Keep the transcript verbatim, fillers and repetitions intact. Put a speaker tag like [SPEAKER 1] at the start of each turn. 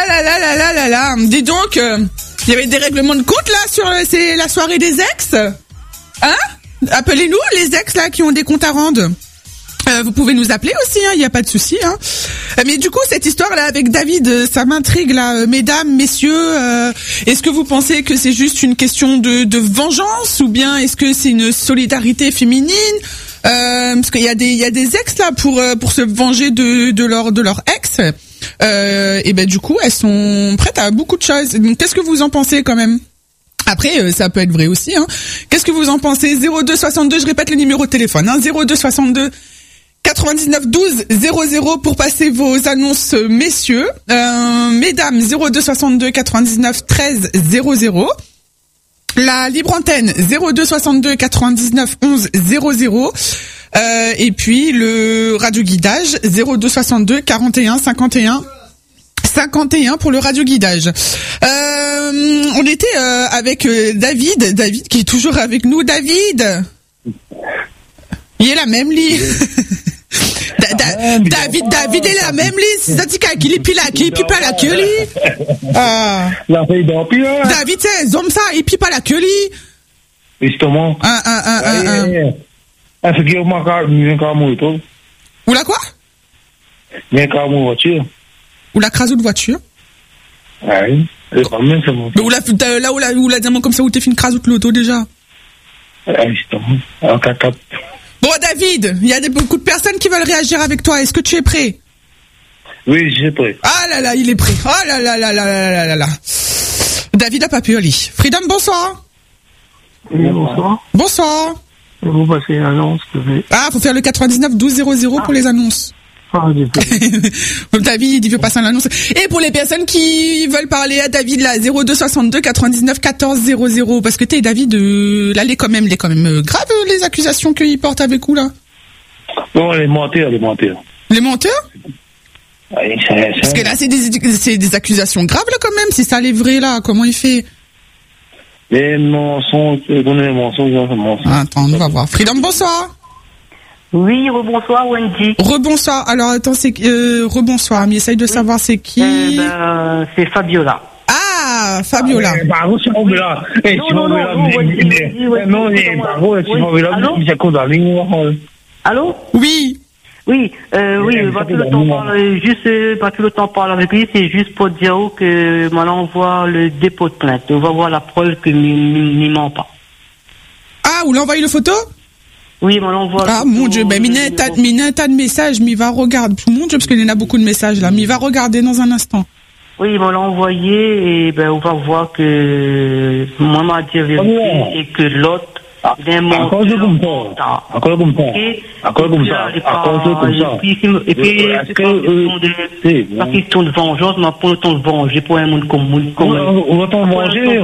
[SPEAKER 1] là là là là là là. Dis donc, il euh, y avait des règlements de compte là sur euh, c'est la soirée des ex. Hein? Appelez-nous les ex là qui ont des comptes à rendre. Euh, vous pouvez nous appeler aussi, il hein, n'y a pas de souci. Hein. Mais du coup, cette histoire-là avec David, ça m'intrigue là, euh, mesdames, messieurs. Euh, est-ce que vous pensez que c'est juste une question de, de vengeance ou bien est-ce que c'est une solidarité féminine? euh, Parce qu'il y a des, il y a des ex là pour euh, pour se venger de de leur de leur ex. Euh, et ben du coup, elles sont prêtes à beaucoup de choses. Donc, qu'est-ce que vous en pensez quand même? Après, euh, ça peut être vrai aussi. Hein. Qu'est-ce que vous en pensez? zéro deux soixante-deux, je répète le numéro de téléphone. Hein, zéro deux soixante-deux quatre-vingt-dix-neuf douze zéro zéro pour passer vos annonces, messieurs. Euh, mesdames, zéro deux soixante-deux quatre-vingt-dix-neuf treize zéro zéro. La libre antenne, zéro deux soixante-deux quatre-vingt-dix-neuf onze zéro zéro. Euh, et puis le radio guidage, zéro deux soixante-deux quarante et un cinquante et un cinquante et un pour le radio guidage. Euh, on était euh, avec euh, David, David qui est toujours avec nous. David, il est la même lit. Da, da, David, David est la même lit. C'est ça qu'il est pile à qui, il pipe à la queue lit. Ah. David, c'est un homme ça, il pipe à la queue lit.
[SPEAKER 2] Justement.
[SPEAKER 1] Un, un, un, un, un.
[SPEAKER 2] Ah, c'est qu'il y a un carreau, toi.
[SPEAKER 1] Ou la quoi?
[SPEAKER 2] Il y a un carreau de voiture.
[SPEAKER 1] Ou la crasou de voiture.
[SPEAKER 2] Oui, c'est pas même ça.
[SPEAKER 1] Mais où la, là où la, où la diamant comme ça, où t'es fait une crasou de l'auto déjà.
[SPEAKER 2] Ah, justement. En caca.
[SPEAKER 1] Bon, David, il y a des, beaucoup de personnes qui veulent réagir avec toi. Est-ce que tu es prêt?
[SPEAKER 2] Oui, je suis prêt.
[SPEAKER 1] Ah là là, il est prêt. Oh là là là là là là là là. David a pas pu aller. Freedom, bonsoir.
[SPEAKER 3] Oui, bonsoir.
[SPEAKER 1] Bonsoir.
[SPEAKER 3] Vous passez une annonce, s'il vous plaît.
[SPEAKER 1] Ah, faut faire le quatre-vingt-dix-neuf douze zéro zéro ah. pour les annonces.
[SPEAKER 3] Ah,
[SPEAKER 1] David, il veut passer une annonce. Et pour les personnes qui veulent parler à David, là, zéro deux soixante-deux quatre-vingt-dix-neuf quatorze zéro zéro. Parce que t'es David, euh, là, les quand même, les quand même euh, graves, les accusations qu'il porte avec vous, là.
[SPEAKER 2] Non, les menteurs, les menteurs.
[SPEAKER 1] Les menteurs?
[SPEAKER 2] Oui, c'est, c'est...
[SPEAKER 1] Parce que là, c'est des, c'est des accusations graves, là, quand même. Si ça l'est vrai, là, comment il fait?
[SPEAKER 2] Les mensonges, donner les mensonges, c'est mensonges.
[SPEAKER 1] Attends, on va voir. Freedom, bonsoir.
[SPEAKER 4] Oui, rebonsoir Wendy.
[SPEAKER 1] Rebonsoir. Alors attends, c'est euh, rebonsoir. Mais essaye de oui. savoir c'est qui.
[SPEAKER 4] Eh ben, c'est Fabiola.
[SPEAKER 1] Ah, Fabiola.
[SPEAKER 2] Ah, bravo, c'est Fabiola. Eh,
[SPEAKER 4] non, non, non, non, Wendy, Wendy, Wendy.
[SPEAKER 2] Non, mais bravo, c'est Fabiola. C'est quoi dans la ligne?
[SPEAKER 4] Allô?
[SPEAKER 1] Oui.
[SPEAKER 4] Oui, euh, oui, pas tout le temps parler, juste, pas tout le temps parler avec lui, c'est juste pour dire que maintenant on voit le dépôt de plainte. On va voir la preuve que n'y ment pas.
[SPEAKER 1] Ah, vous l'envoyez le photo?
[SPEAKER 4] Oui, mais on voit.
[SPEAKER 1] Ah, mon Dieu, ben, il y a un tas de messages, mais il va regarder. Mon Dieu, parce qu'il y en a beaucoup de messages, là, mais il va regarder dans un instant.
[SPEAKER 4] Oui, mais on l'a envoyé, et ben, on va voir que, moi, m'a dit la vérité, et que l'autre, il est mort.
[SPEAKER 2] Encore comme ça. Encore comme ça. Encore comme ça. Encore comme ça.
[SPEAKER 4] Et puis, c'est pas question de vengeance, mais pour le temps de venger, pour un monde comme, comme,
[SPEAKER 2] on va t'en venger.